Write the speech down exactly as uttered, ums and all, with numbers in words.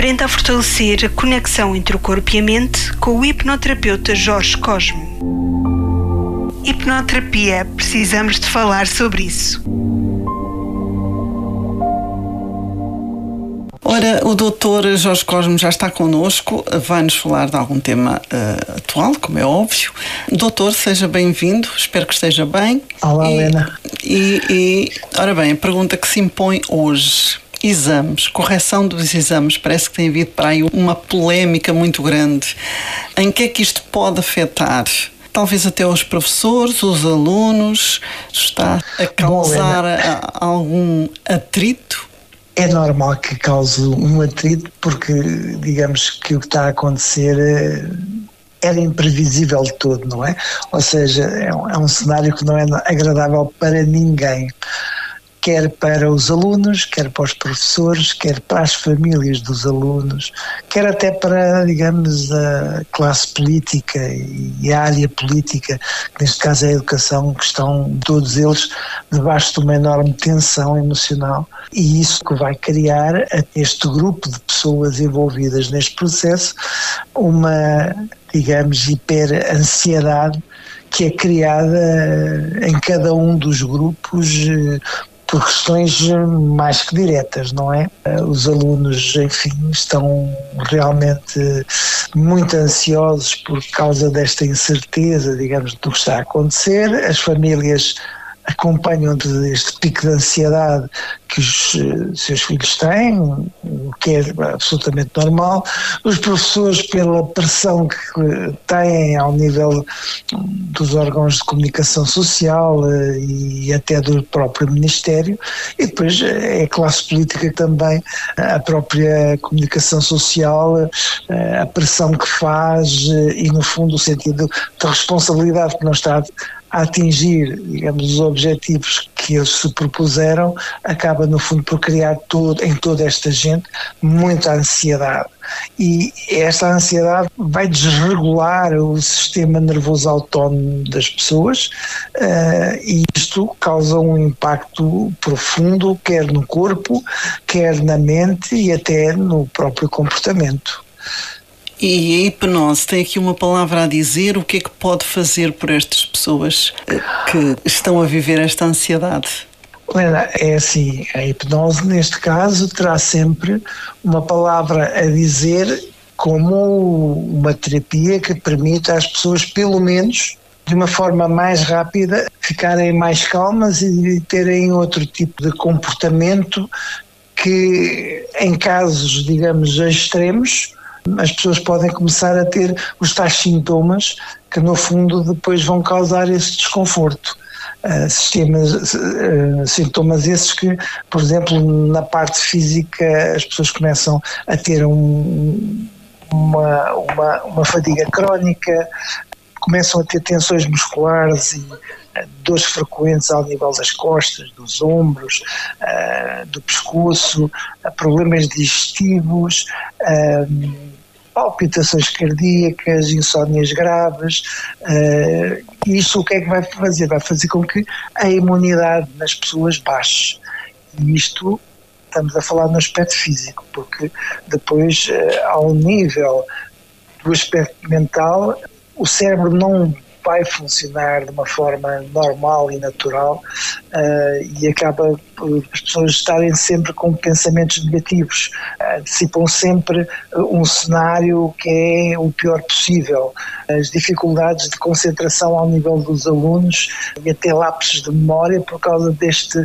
aprenda a fortalecer a conexão entre o corpo e a mente com o hipnoterapeuta Jorge Cosme. Hipnoterapia, precisamos de falar sobre isso. Ora, o doutor Jorge Cosme já está connosco, vai-nos falar de algum tema uh, atual, como é óbvio. Doutor, seja bem-vindo, espero que esteja bem. Olá, e, Helena. E, e, ora bem, a pergunta que se impõe hoje: exames, correção dos exames, parece que tem havido para aí uma polémica muito grande. Em que é que isto pode afetar? Talvez até os professores, os alunos, está a causar Bom, algum atrito? É normal que cause um atrito, porque digamos que o que está a acontecer era imprevisível de todo, não é? Ou seja, é um, é um cenário que não é agradável para ninguém. Quer para os alunos, quer para os professores, quer para as famílias dos alunos, quer até para, digamos, a classe política e a área política, que neste caso é a educação, que estão todos eles debaixo de uma enorme tensão emocional, e isso que vai criar a este grupo de pessoas envolvidas neste processo uma, digamos, hiper-ansiedade que é criada em cada um dos grupos por questões mais que diretas, não é? Os alunos, enfim, estão realmente muito ansiosos por causa desta incerteza, digamos, do que está a acontecer. As famílias acompanham este pico de ansiedade que os seus filhos têm, o que é absolutamente normal. Os professores, pela pressão que têm ao nível dos órgãos de comunicação social e até do próprio Ministério, e depois é a classe política também, a própria comunicação social, a pressão que faz e, no fundo, o sentido de responsabilidade que não está a atingir, digamos, os objetivos que eles se propuseram, acaba no fundo por criar todo, em toda esta gente muita ansiedade, e esta ansiedade vai desregular o sistema nervoso autónomo das pessoas, uh, e isto causa um impacto profundo, quer no corpo, quer na mente e até no próprio comportamento. E a hipnose tem aqui uma palavra a dizer. O que é que pode fazer por estas pessoas que estão a viver esta ansiedade? Helena, é assim, a hipnose neste caso terá sempre uma palavra a dizer como uma terapia que permita às pessoas, pelo menos, de uma forma mais rápida, ficarem mais calmas e terem outro tipo de comportamento que, em casos, digamos, extremos, as pessoas podem começar a ter os tais sintomas que, no fundo, depois vão causar esse desconforto. Uh, sistemas, uh, sintomas esses que, por exemplo, na parte física, as pessoas começam a ter um, uma, uma, uma fadiga crónica, começam a ter tensões musculares e dores frequentes ao nível das costas, dos ombros, uh, do pescoço, uh, problemas digestivos, uh, palpitações cardíacas, insónias graves. Uh, isso o que é que vai fazer? Vai fazer com que a imunidade nas pessoas baixe. E isto, estamos a falar no aspecto físico, porque depois, uh, ao nível do aspecto mental, o cérebro não vai funcionar de uma forma normal e natural, uh, e acaba por as pessoas estarem sempre com pensamentos negativos, uh, antecipam sempre um cenário que é o pior possível. As dificuldades de concentração ao nível dos alunos e até lapsos de memória por causa deste